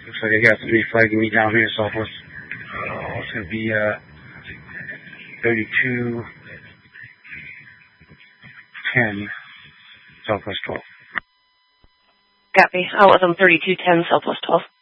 Looks like I got somebody flagging me down here, Southwest. It's going to be 3210 Southwest 12. Copy. I'll let them 3210 Southwest 12.